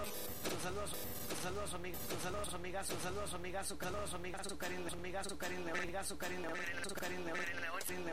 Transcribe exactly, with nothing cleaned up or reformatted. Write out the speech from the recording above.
saludos, saludos, saludos, amigas, saludos, amigas, saludos, amigas, saludos, amigas, Karin, amigas, Karin, amigas, Karin, amigas, Karin, amigas, Karin,